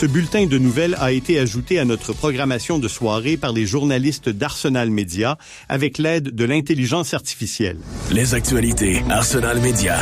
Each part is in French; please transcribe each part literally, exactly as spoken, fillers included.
Ce bulletin de nouvelles a été ajouté à notre programmation de soirée par les journalistes d'Arsenal Média avec l'aide de l'intelligence artificielle. Les actualités Arsenal Média.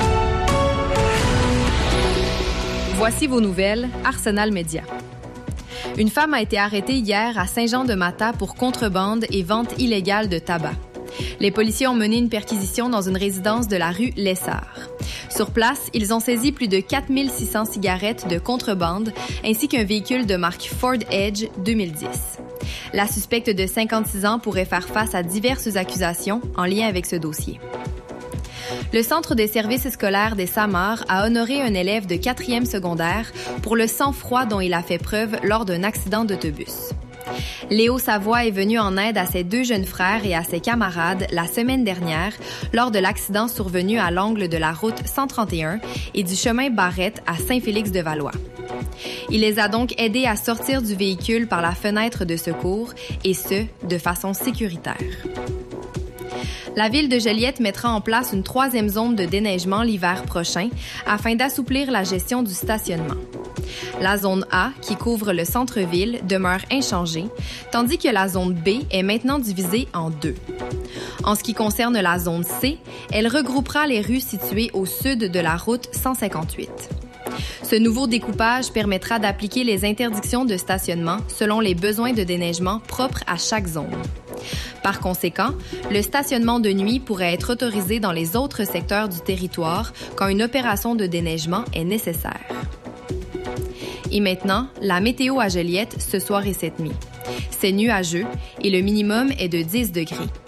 Voici vos nouvelles Arsenal Média. Une femme a été arrêtée hier à Saint-Jean-de-Matha pour contrebande et vente illégale de tabac. Les policiers ont mené une perquisition dans une résidence de la rue Lessard. Sur place, ils ont saisi plus de quatre mille six cents cigarettes de contrebande ainsi qu'un véhicule de marque Ford Edge deux mille dix. La suspecte de cinquante-six ans pourrait faire face à diverses accusations en lien avec ce dossier. Le Centre des services scolaires des Samars a honoré un élève de quatrième secondaire pour le sang-froid dont il a fait preuve lors d'un accident d'autobus. Léo Savoie est venu en aide à ses deux jeunes frères et à ses camarades la semaine dernière lors de l'accident survenu à l'angle de la route cent trente et un et du chemin Barrette à Saint-Félix-de-Valois. Il les a donc aidés à sortir du véhicule par la fenêtre de secours et ce, de façon sécuritaire. La ville de Joliette mettra en place une troisième zone de déneigement l'hiver prochain afin d'assouplir la gestion du stationnement. La zone A, qui couvre le centre-ville, demeure inchangée, tandis que la zone B est maintenant divisée en deux. En ce qui concerne la zone C, elle regroupera les rues situées au sud de la route cent cinquante-huit. Ce nouveau découpage permettra d'appliquer les interdictions de stationnement selon les besoins de déneigement propres à chaque zone. Par conséquent, le stationnement de nuit pourrait être autorisé dans les autres secteurs du territoire quand une opération de déneigement est nécessaire. Et maintenant, la météo à Joliette ce soir et cette nuit. C'est nuageux et le minimum est de dix degrés.